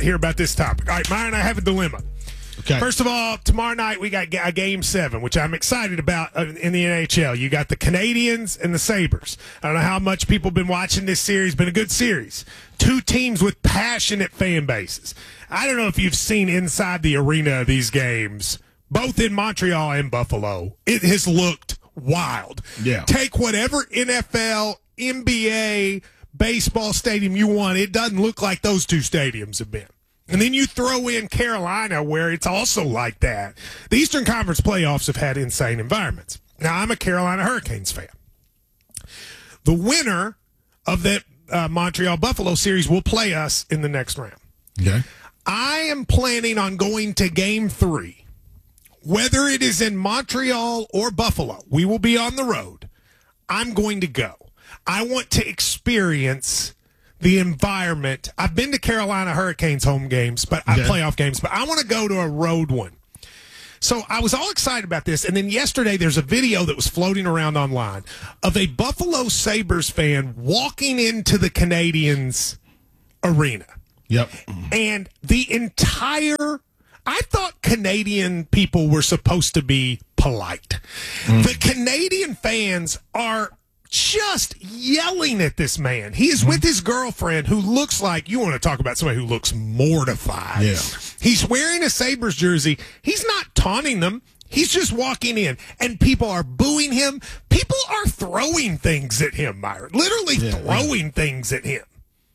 here about this topic. All right, Myron, I have a dilemma. Okay. First of all, tomorrow night we got a Game 7, which I'm excited about in the NHL. You got the Canadians and the Sabres. I don't know how much people have been watching this series. Been a good series. Two teams with passionate fan bases. I don't know if you've seen inside the arena of these games, both in Montreal and Buffalo. It has looked wild. Yeah. Take whatever NFL, NBA, baseball stadium you want. It doesn't look like those two stadiums have been. And then you throw in Carolina, where it's also like that. The Eastern Conference playoffs have had insane environments. Now, I'm a Carolina Hurricanes fan. The winner of that Montreal-Buffalo series will play us in the next round. Okay. I am planning on going to Game 3. Whether it is in Montreal or Buffalo, we will be on the road. I'm going to go. I want to experience the environment. I've been to Carolina Hurricanes home games, playoff games, but I want to go to a road one. So I was all excited about this, and then yesterday there's a video that was floating around online of a Buffalo Sabres fan walking into the Canadiens arena. Yep. And the entire I thought Canadian people were supposed to be polite. The Canadian fans are just yelling at this man. He is with his girlfriend who looks like, you want to talk about somebody who looks mortified. Yeah. He's wearing a Sabres jersey. He's not taunting them. He's just walking in, and people are booing him. People are throwing things at him, Myron. Literally throwing things at him.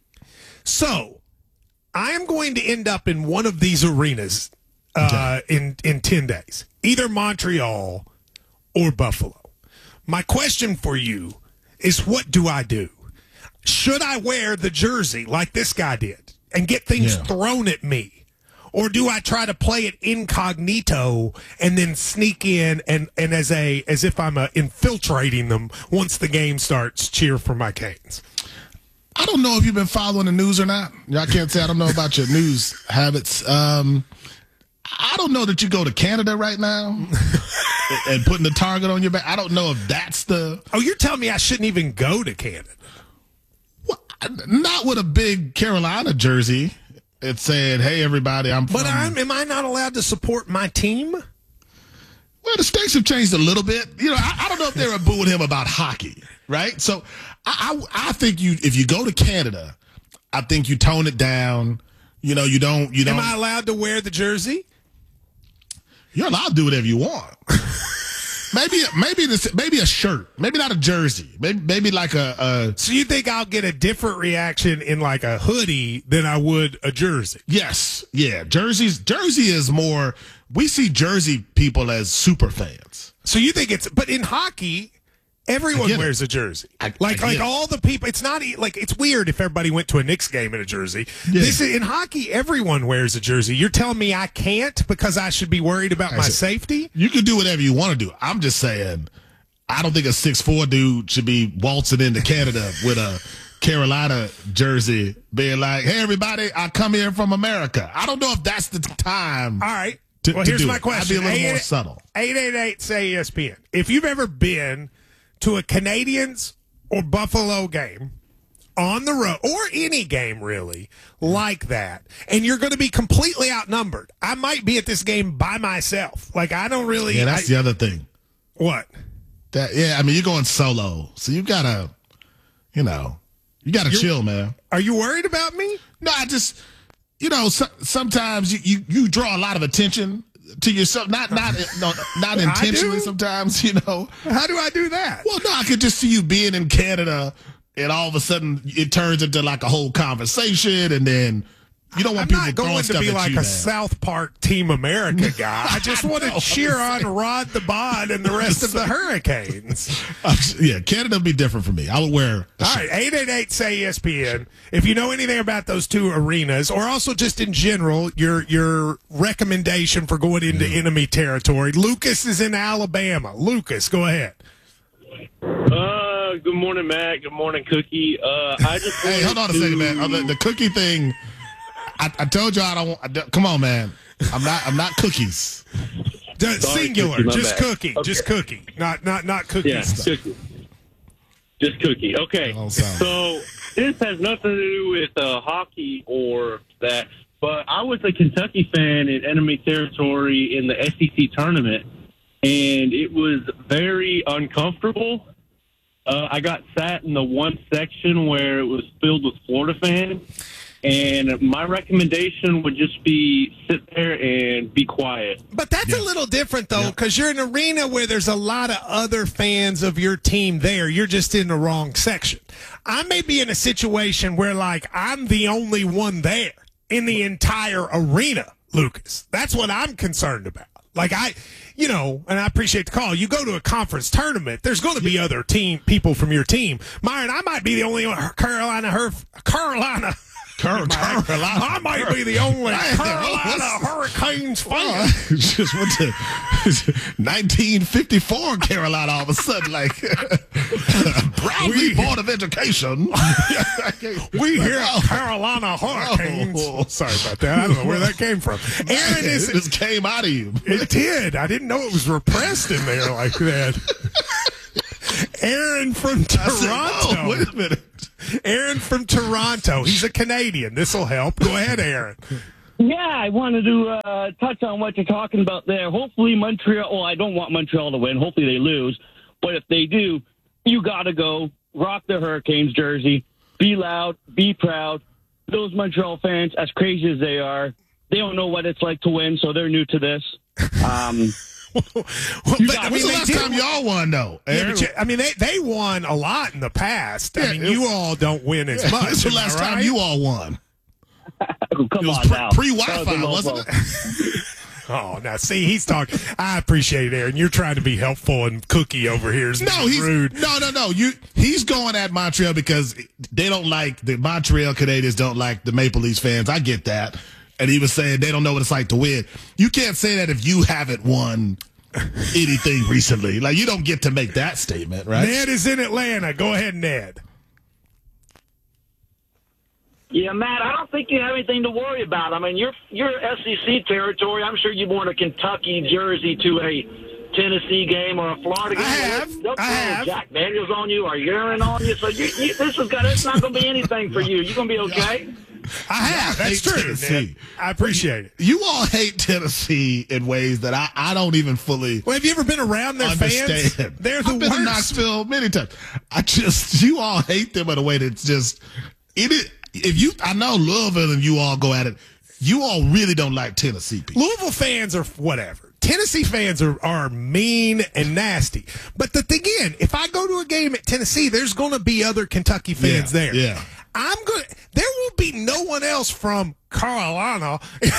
So, I am going to end up in one of these arenas in 10 days. Either Montreal or Buffalo. My question for you is, what do I do? Should I wear the jersey like this guy did and get things thrown at me? Or do I try to play it incognito and then sneak in and as if I'm infiltrating them once the game starts, cheer for my Canes? I don't know if you've been following the news or not. I can't say I don't know about your news habits. I don't know that you go to Canada right now and putting the target on your back. I don't know if that's the... Oh, you're telling me I shouldn't even go to Canada? Well, not with a big Carolina jersey. It said, hey, everybody, I'm from... But am I not allowed to support my team? Well, the stakes have changed a little bit. You know, I don't know if they were booing him about hockey, right? So I think if you go to Canada, I think you tone it down. You know, you don't. Am I allowed to wear the jersey? You're allowed to do whatever you want. maybe a shirt, maybe not a jersey, maybe like a. So you think I'll get a different reaction in like a hoodie than I would a jersey? Yes, yeah. Jersey is more. We see Jersey people as super fans. So you think but in hockey, everyone wears a jersey. Like all the people. It's not like, it's weird if everybody went to a Knicks game in a jersey. Yeah. In hockey, everyone wears a jersey. You're telling me I can't because I should be worried about my safety? You can do whatever you want to do. I'm just saying, I don't think a 6'4" dude should be waltzing into Canada with a Carolina jersey being like, hey, everybody, I come here from America. I don't know if that's the time. All right. Well, here's my question. I'd be a little more subtle. 888-SAY-ESPN. If you've ever been to a Canadians or Buffalo game on the road, or any game really like that, and you're going to be completely outnumbered. I might be at this game by myself. Like, I don't really. Yeah, that's the other thing. What? I mean, you're going solo, so you gotta chill, man. Are you worried about me? No, I just, sometimes you draw a lot of attention to yourself, not intentionally. Sometimes, How do I do that? Well, no, I could just see you being in Canada, and all of a sudden it turns into like a whole conversation, and then you don't want people throwing stuff at you. I'm not going to be like a man. South Park Team America guy. I just want to cheer on Rod the Bod and the rest of the Hurricanes. Yeah, Canada would be different for me. I would wear a All right, 888-SAY-ESPN. If you know anything about those two arenas, or also just in general, your recommendation for going into enemy territory. Lucas is in Alabama. Lucas, go ahead. Good morning, Matt. Good morning, Cookie. Hey, hold on a second, man. The cookie thing. I told you I don't want. Come on, man. I'm not cookies. Singular, Cookie, just bad. cookie, Okay. just cookie, not cookie Yeah, stuff. Cookie. Just Cookie. Okay, so this has nothing to do with hockey or that. but I was a Kentucky fan in enemy territory in the SEC tournament, and it was very uncomfortable. I got sat in the one section where it was filled with Florida fans, and my recommendation would just be sit there and be quiet. But that's a little different, though, because you're in an arena where there's a lot of other fans of your team there. You're just in the wrong section. I may be in a situation where, like, I'm the only one there in the entire arena, Lucas. That's what I'm concerned about. Like, and I appreciate the call. You go to a conference tournament, there's going to be other people from your team. Myron, I might be the only one, Carolina. I might be the only Carolina Hurricanes fan. Just went to 1954 Carolina all of a sudden, like Bradley Board of Education. We hear Carolina Hurricanes. Sorry about that. I don't know where that came from. Aaron It just came out of you. It did. I didn't know it was repressed in there like that. Aaron from Toronto. Wait a minute. Aaron from Toronto. He's a Canadian. This will help. Go ahead, Aaron. Yeah, I wanted to touch on what you're talking about there. Hopefully Montreal, well, I don't want Montreal to win. Hopefully they lose. But if they do, you got to go rock the Hurricanes jersey. Be loud. Be proud. Those Montreal fans, as crazy as they are, they don't know what it's like to win, so they're new to this. When's the last time y'all won, though? They won a lot in the past. You all don't win as much. When's the last time you all won? Come on now. Pre-Wi-Fi, wasn't it? Oh, now see, he's talking. I appreciate it, Aaron. You're trying to be helpful, and Cookie over here is rude. No. He's going at Montreal because they don't like the Montreal Canadiens. Don't like the Maple Leafs fans. I get that. And he was saying they don't know what it's like to win. You can't say that if you haven't won anything recently. Like, you don't get to make that statement, right? Ned is in Atlanta. Go ahead, Ned. Yeah, Matt, I don't think you have anything to worry about. I mean, you're SEC territory. I'm sure you worn a Kentucky jersey to a Tennessee game or a Florida game. I have. Jack Daniels on you or urine on you. So it's not going to be anything for you. You're going to be okay. I have. That's true. Ned. I appreciate it. You all hate Tennessee in ways that I don't even fully. Well, have you ever been around their understand. fans? They're the I've been worst. to Knoxville many times. You all hate them in a way that's just I know Louisville and you all go at it. You all really don't like Tennessee people. Louisville fans are whatever. Tennessee fans are mean and nasty. But the thing again, if I go to a game at Tennessee, there's going to be other Kentucky fans there. Yeah. There will be no one else from Carolina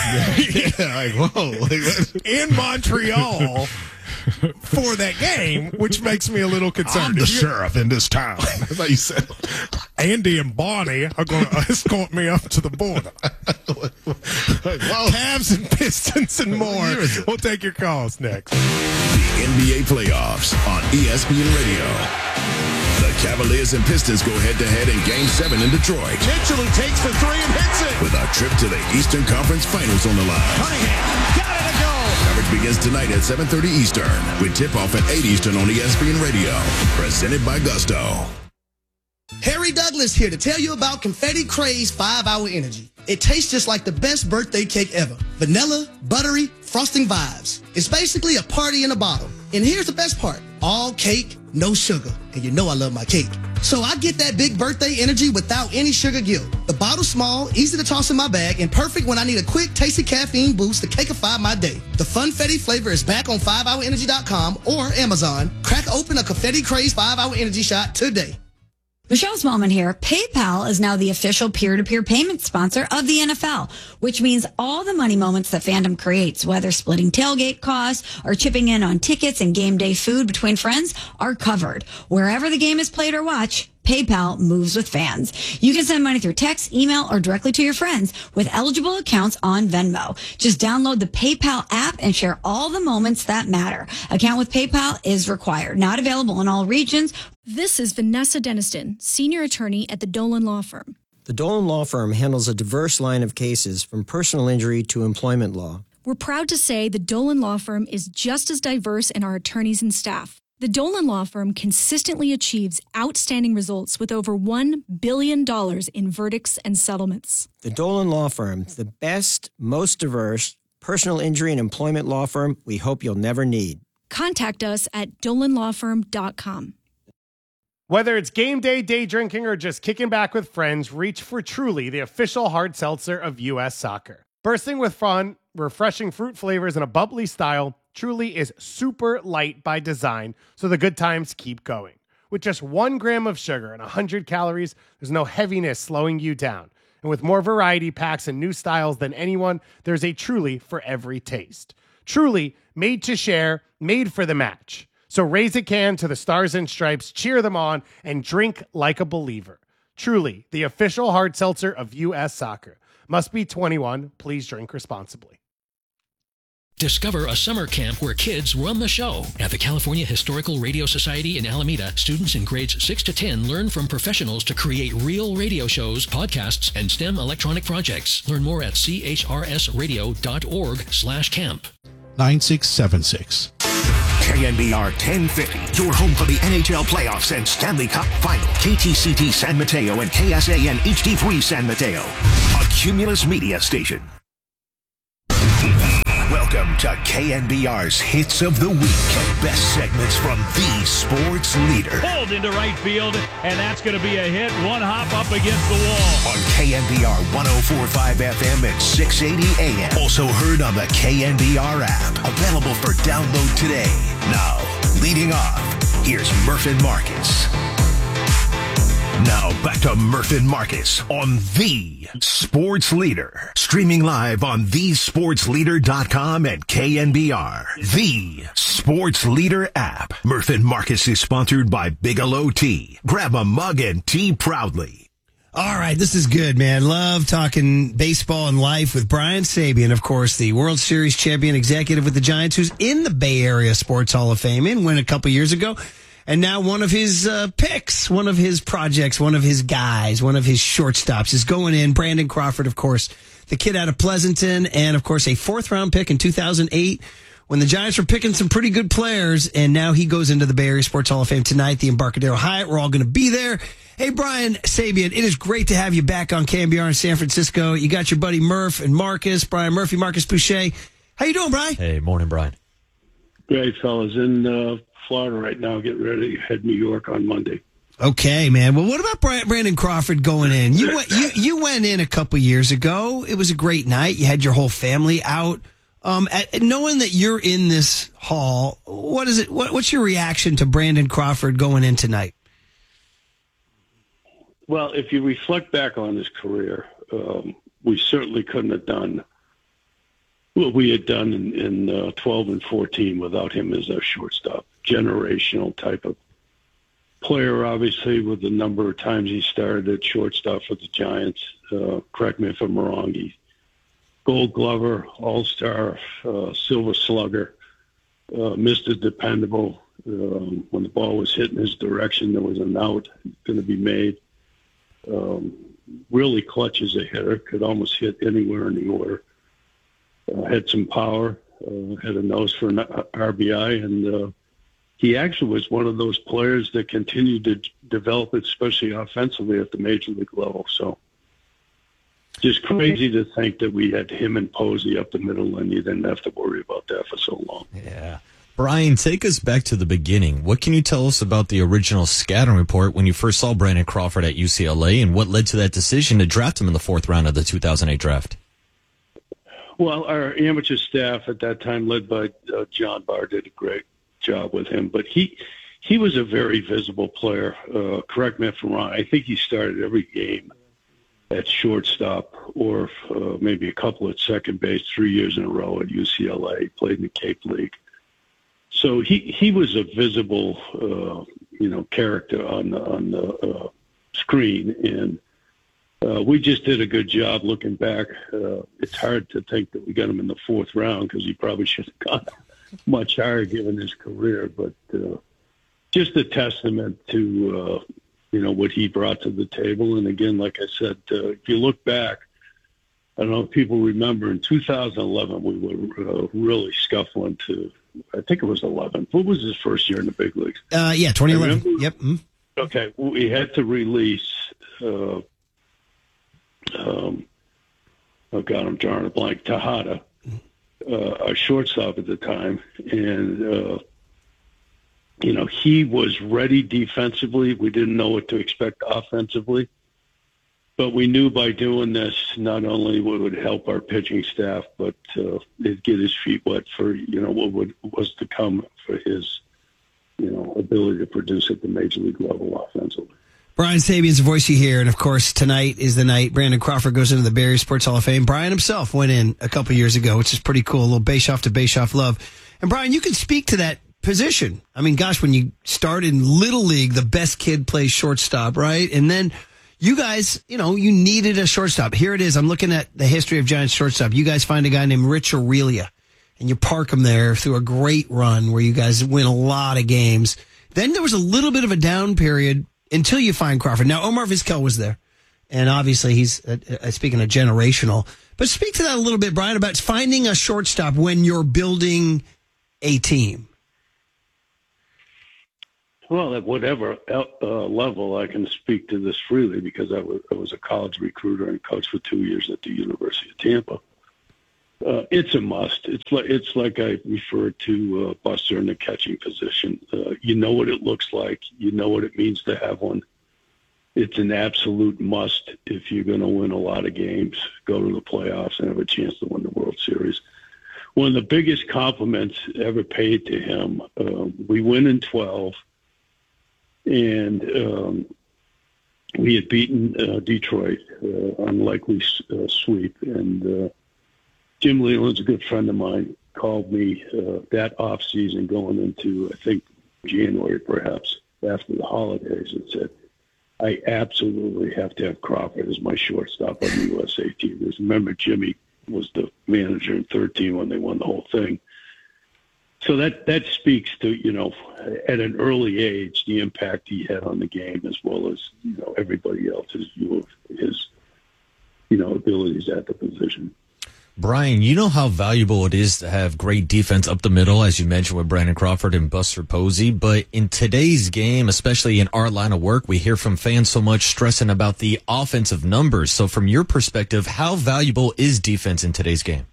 in Montreal for that game, which makes me a little concerned. I'm the sheriff in this town. That's how you said it. Andy and Bonnie are going to escort me up to the border. Cavs and Pistons and more. We'll take your calls next. The NBA playoffs on ESPN Radio. The Cavaliers and Pistons go head-to-head in Game 7 in Detroit. Mitchell, who takes the three and hits it. With a trip to the Eastern Conference Finals on the line. Cunningham, got it to go. Coverage begins tonight at 7:30 Eastern with tip-off at 8 Eastern on ESPN Radio. Presented by Gusto. Harry Douglas here to tell you about Confetti Craze 5-Hour Energy. It tastes just like the best birthday cake ever. Vanilla, buttery, frosting vibes. It's basically a party in a bottle. And here's the best part. All cake, no sugar. And you know I love my cake. So I get that big birthday energy without any sugar guilt. The bottle's small, easy to toss in my bag, and perfect when I need a quick, tasty caffeine boost to cakeify my day. The Funfetti flavor is back on 5hourenergy.com or Amazon. Crack open a Confetti Craze 5-Hour Energy shot today. Michelle Smallman here. PayPal is now the official peer-to-peer payment sponsor of the NFL, which means all the money moments that fandom creates, whether splitting tailgate costs or chipping in on tickets and game day food between friends, are covered. Wherever the game is played or watched, PayPal moves with fans. You can send money through text, email, or directly to your friends with eligible accounts on Venmo. Just download the PayPal app and share all the moments that matter. Account with PayPal is required. Not available in all regions. This is Vanessa Deniston, senior attorney at the Dolan Law Firm. The Dolan Law Firm handles a diverse line of cases from personal injury to employment law. We're proud to say the Dolan Law Firm is just as diverse in our attorneys and staff. The Dolan Law Firm consistently achieves outstanding results with over $1 billion in verdicts and settlements. The Dolan Law Firm, the best, most diverse personal injury and employment law firm we hope you'll never need. Contact us at dolanlawfirm.com. Whether it's game day, day drinking, or just kicking back with friends, reach for Truly, the official hard seltzer of U.S. Soccer. Bursting with fun, refreshing fruit flavors, and a bubbly style, Truly is super light by design, so the good times keep going. With just 1 gram of sugar and 100 calories, there's no heaviness slowing you down. And with more variety packs and new styles than anyone, there's a Truly for every taste. Truly, made to share, made for the match. So raise a can to the Stars and Stripes, cheer them on, and drink like a believer. Truly, the official hard seltzer of U.S. Soccer. Must be 21. Please drink responsibly. Discover a summer camp where kids run the show. At the California Historical Radio Society in Alameda, students in grades 6 to 10 learn from professionals to create real radio shows, podcasts, and STEM electronic projects. Learn more at chrsradio.org/camp. 9676. KNBR 1050, your home for the NHL playoffs and Stanley Cup Final. KTCT San Mateo and KSAN HD3 San Mateo, a Cumulus media station. Welcome to KNBR's Hits of the Week. Best segments from the sports leader. Pulled into right field, and that's going to be a hit. One hop up against the wall. On KNBR 104.5 FM and 680 AM. Also heard on the KNBR app. Available for download today. Now, leading off, here's Murph and Marcus. Now back to Murph and Marcus on The Sports Leader. Streaming live on thesportsleader.com and KNBR. The Sports Leader app. Murph and Marcus is sponsored by Bigelow Tea. Grab a mug and tea proudly. All right, this is good, man. Love talking baseball and life with Brian Sabean, of course, the World Series champion executive with the Giants, who's in the Bay Area Sports Hall of Fame and went a couple years ago. And now one of his picks, one of his projects, one of his guys, one of his shortstops is going in. Brandon Crawford, of course, the kid out of Pleasanton, and, of course, a 4th-round pick in 2008 when the Giants were picking some pretty good players, and now he goes into the Bay Area Sports Hall of Fame tonight, the Embarcadero Hyatt. We're all going to be there. Hey, Brian Sabean, it is great to have you back on KNBR in San Francisco. You got your buddy Murph and Marcus, Brian Murphy, Marcus Boucher. How you doing, Brian? Hey, morning, Brian. Great, fellas. In Florida right now, getting ready to head New York on Monday. Okay, man. Well, what about Brandon Crawford going in? You went in a couple years ago. It was a great night. You had your whole family out. Knowing that you're in this hall, what is it? What's your reaction to Brandon Crawford going in tonight? Well, if you reflect back on his career, we certainly couldn't have done what we had done in 12 and 14 without him as our shortstop. Generational type of player, obviously, with the number of times he started at shortstop for the Giants. Correct me if I'm wrong. He Gold Glover, All-Star, Silver Slugger, Mr. Dependable. When the ball was hit in his direction, there was an out going to be made. Really clutch as a hitter, could almost hit anywhere in the order. Had some power, had a nose for an RBI, and he actually was one of those players that continued to develop, especially offensively at the major league level. So just crazy to think that we had him and Posey up the middle and you didn't have to worry about that for so long. Yeah. Brian, take us back to the beginning. What can you tell us about the original scouting report when you first saw Brandon Crawford at UCLA, and what led to that decision to draft him in the 4th round of the 2008 draft? Well, our amateur staff at that time, led by John Barr, did a great job with him. But he was a very visible player. Correct me if I'm wrong. I think he started every game at shortstop or maybe a couple at second base 3 years in a row at UCLA. Played in the Cape League. So he was a visible, character on the screen, and we just did a good job looking back. It's hard to think that we got him in the 4th round because he probably should have gone much higher given his career. But just a testament to what he brought to the table. And again, like I said, if you look back, I don't know if people remember, in 2011 we were really scuffling to I think it was 11. What was his first year in the big leagues? 2011. Yep. Mm. Okay, we had to release. Oh God, I'm drawing a blank. Tejada, our shortstop at the time, and he was ready defensively. We didn't know what to expect offensively, but we knew by doing this not only would it help our pitching staff, but it'd get his feet wet for what was to come for his ability to produce at the major league level offensively. Brian Sabian's the voice you hear, and of course tonight is the night Brandon Crawford goes into the Bay Area Sports Hall of Fame. Brian himself went in a couple years ago, which is pretty cool. A little Bischoff to Bischoff love. And Brian, you can speak to that position. I mean, gosh, when you start in Little League, the best kid plays shortstop, right? And then you guys, you needed a shortstop. Here it is. I'm looking at the history of Giants shortstop. You guys find a guy named Rich Aurelia, and you park him there through a great run where you guys win a lot of games. Then there was a little bit of a down period until you find Crawford. Now, Omar Vizquel was there, and obviously he's, speaking of generational. But speak to that a little bit, Brian, about finding a shortstop when you're building a team. Well, at whatever level, I can speak to this freely because I was a college recruiter and coached for 2 years at the University of Tampa. It's a must. It's like I referred to Buster in the catching position. You know what it looks like. You know what it means to have one. It's an absolute must if you're going to win a lot of games, go to the playoffs, and have a chance to win the World Series. One of the biggest compliments ever paid to him, we win in 12, and we had beaten Detroit, unlikely sweep, and Jim Leland's a good friend of mine, called me that off season going into, I think, January perhaps, after the holidays, and said, I absolutely have to have Crawford as my shortstop on the USA team. Because remember, Jimmy was the manager in 13 when they won the whole thing. So that speaks to, at an early age, the impact he had on the game as well as, everybody else's view of his, abilities at the position. Brian, you know how valuable it is to have great defense up the middle, as you mentioned with Brandon Crawford and Buster Posey. But in today's game, especially in our line of work, we hear from fans so much stressing about the offensive numbers. So from your perspective, how valuable is defense in today's game?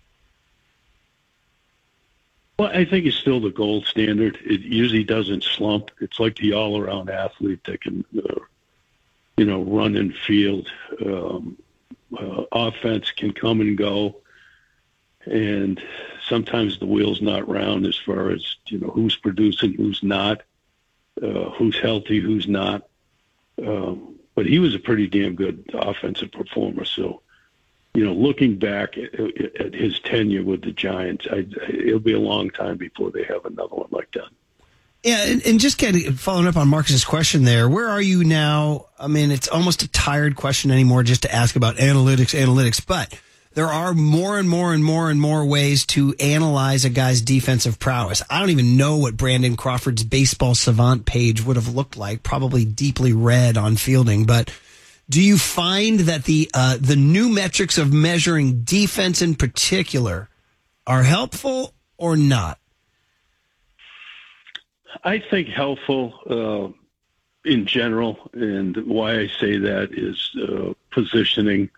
Well, I think it's still the gold standard. It usually doesn't slump. It's like the all-around athlete that can, run and field. Offense can come and go. And sometimes the wheel's not round as far as, who's producing, who's not, who's healthy, who's not. But he was a pretty damn good offensive performer. So, looking back at his tenure with the Giants, it'll be a long time before they have another one like that. Yeah, and just following up on Marcus's question there, where are you now? I mean, it's almost a tired question anymore just to ask about analytics, but there are more and more ways to analyze a guy's defensive prowess. I don't even know what Brandon Crawford's Baseball Savant page would have looked like, probably deeply red on fielding. But do you find that the new metrics of measuring defense in particular are helpful or not? I think helpful in general, and why I say that is positioning.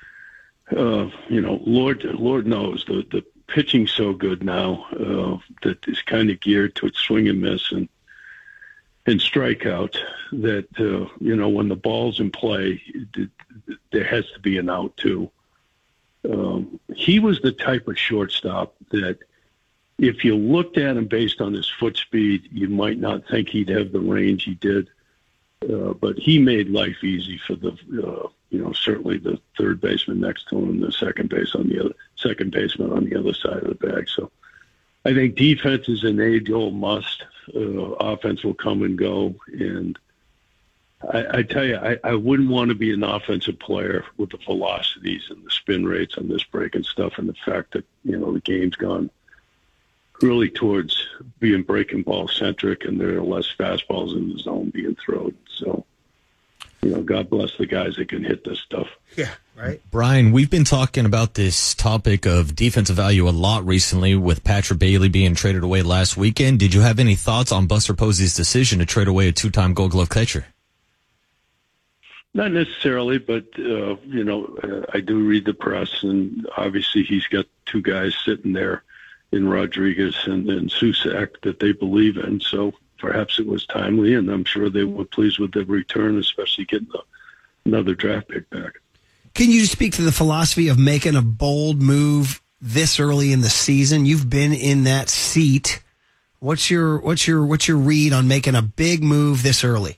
Lord knows the pitching's so good now that it's kind of geared to its swing and miss and strikeout that, when the ball's in play, there has to be an out too. He was the type of shortstop that if you looked at him based on his foot speed, you might not think he'd have the range he did. But he made life easy for the, certainly the third baseman next to him and the second baseman on the other side of the bag. So I think defense is an age-old must. Offense will come and go. And I tell you, I wouldn't want to be an offensive player with the velocities and the spin rates on this break and stuff, and the fact that, the game's gone really towards being breaking ball centric, and there are less fastballs in the zone being thrown. So God bless the guys that can hit this stuff. Yeah, right. Brian, we've been talking about this topic of defensive value a lot recently with Patrick Bailey being traded away last weekend. Did you have any thoughts on Buster Posey's decision to trade away a two-time Gold Glove catcher? Not necessarily, but, I do read the press, and obviously he's got two guys sitting there in Rodriguez and Susac that they believe in. So perhaps it was timely, and I'm sure they were pleased with the return, especially getting another draft pick back. Can you speak to the philosophy of making a bold move this early in the season? You've been in that seat. What's your read on making a big move this early?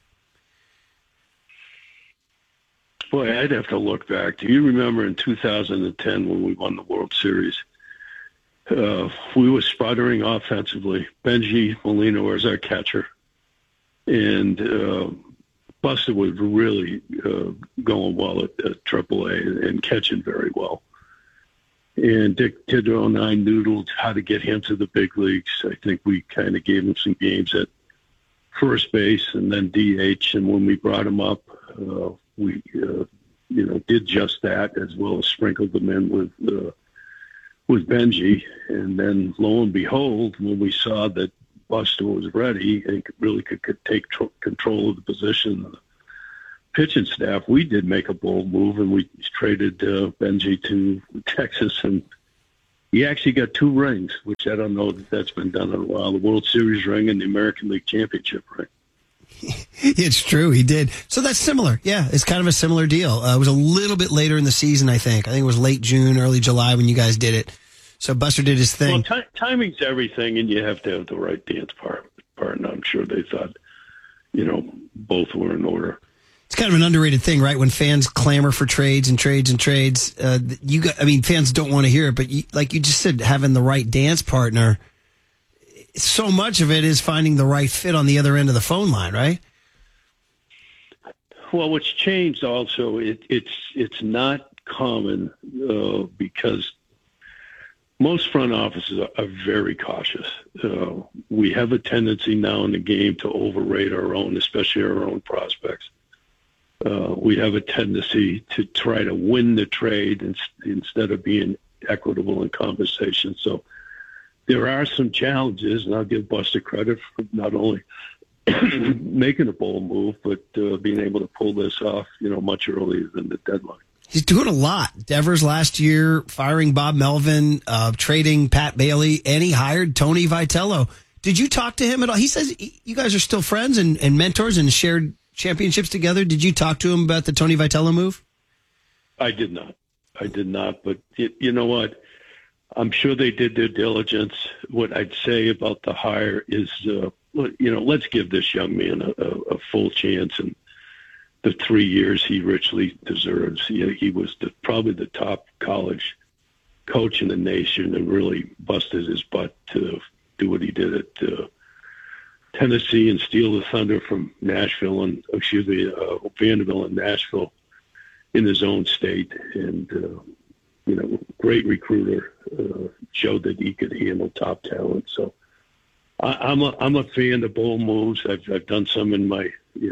Boy, I'd have to look back. Do you remember in 2010 when we won the World Series? We were sputtering offensively. Benji Molina was our catcher, and Buster was really going well at AAA and catching very well. And Dick Tidwell and I noodled how to get him to the big leagues. I think we kind of gave him some games at first base and then DH. And when we brought him up, we did just that, as well as sprinkled them in with Benji. And then lo and behold, when we saw that Buster was ready and really could take control of the position, the pitching staff, we did make a bold move, and we traded Benji to Texas, and he actually got 2 rings, which I don't know that that's been done in a while, the World Series ring and the American League Championship ring. It's true, he did. So that's similar. Yeah, it's kind of a similar deal. It was a little bit later in the season, I think. It was late June, early July when you guys did it. So Buster did his thing. Well, timing's everything, and you have to have the right dance partner. I'm sure they thought, both were in order. It's kind of an underrated thing, right? When fans clamor for trades, fans don't want to hear it, but like you just said, having the right dance partner, so much of it is finding the right fit on the other end of the phone line, right? Well, what's changed also, it's not common because most front offices are very cautious. We have a tendency now in the game to overrate our own, especially our own prospects. We have a tendency to try to win the trade instead of being equitable in compensation. So there are some challenges, and I'll give Buster credit for not only making a bold move, but being able to pull this off, much earlier than the deadline. He's doing a lot. Devers last year, firing Bob Melvin, trading Pat Bailey, and he hired Tony Vitello. Did you talk to him at all? He says you guys are still friends and mentors and shared championships together. Did you talk to him about the Tony Vitello move? I did not, but you know what? I'm sure they did their diligence. What I'd say about the hire is, let's give this young man a full chance and the 3 years he richly deserves. He was probably the top college coach in the nation and really busted his butt to do what he did at Tennessee and steal the thunder from Vanderbilt and Nashville in his own state. And, great recruiter, showed that he could handle top talent. So I'm a fan of bold moves. I've done some in my,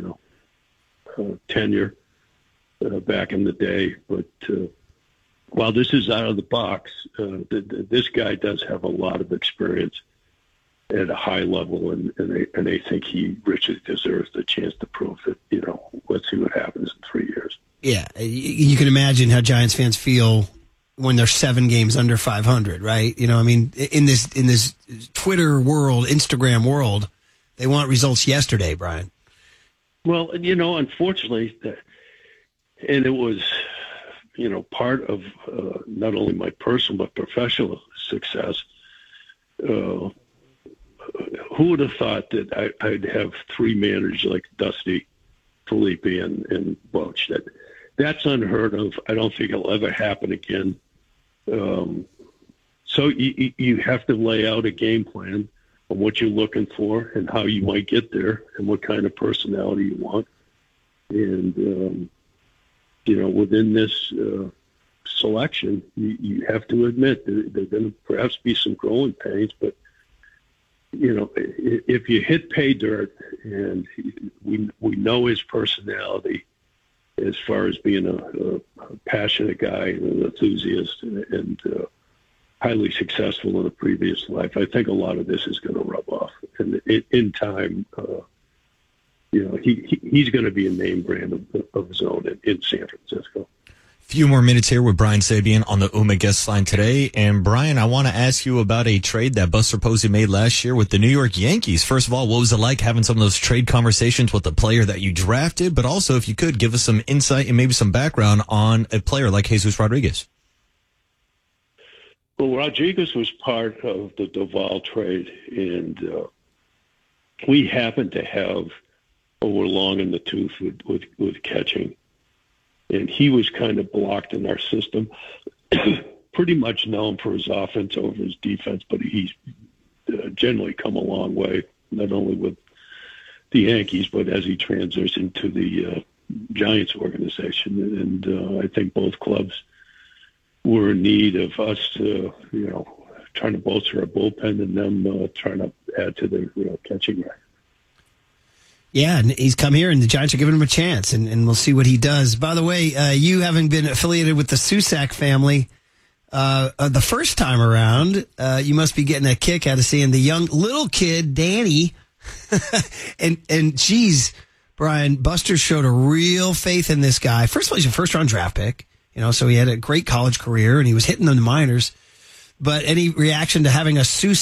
tenure back in the day. But while this is out of the box, this guy does have a lot of experience at a high level, and I think he richly deserves the chance to prove that, let's see what happens in 3 years. Yeah, you can imagine how Giants fans feel when they're 7 games under 500, right? In this Twitter world, Instagram world, they want results yesterday, Brian. Well, unfortunately, and it was, part of not only my personal but professional success. Who would have thought that I'd have 3 managers like Dusty, Felipe, and Welch? That's unheard of. I don't think it'll ever happen again. So you have to lay out a game plan on what you're looking for and how you might get there and what kind of personality you want. And, within this selection, you have to admit there are going to perhaps be some growing pains, but if you hit pay dirt, and we know his personality, as far as being a passionate guy, an enthusiast, and highly successful in a previous life. I think a lot of this is going to rub off, and in time, he's going to be a name brand of his own in San Francisco. Few more minutes here with Brian Sabean on the UMA guest line today. And Brian, I want to ask you about a trade that Buster Posey made last year with the New York Yankees. First of all, what was it like having some of those trade conversations with the player that you drafted? But also, if you could, give us some insight and maybe some background on a player like Jesus Rodriguez. Well, Rodriguez was part of the Duvall trade, and we happened to have we're long in the tooth with catching. And he was kind of blocked in our system, pretty much known for his offense over his defense, but he's generally come a long way, not only with the Yankees, but as he transitioned to the Giants organization. And I think both clubs were in need of us, trying to bolster our bullpen and them trying to add to their catching rack. Yeah, and he's come here, and the Giants are giving him a chance, and we'll see what he does. By the way, you having been affiliated with the Susac family the first time around, you must be getting a kick out of seeing the young little kid, Danny. and geez, Brian, Buster showed a real faith in this guy. First of all, he's a first-round draft pick, so he had a great college career, and he was hitting the minors. But any reaction to having a Susac